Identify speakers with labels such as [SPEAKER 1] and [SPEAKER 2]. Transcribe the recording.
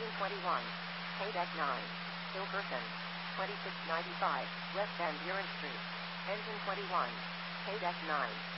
[SPEAKER 1] Engine 21. Haydeck 9. Hilkerson. 2695, West Van Buren Street. Engine 21. Haydeck 9.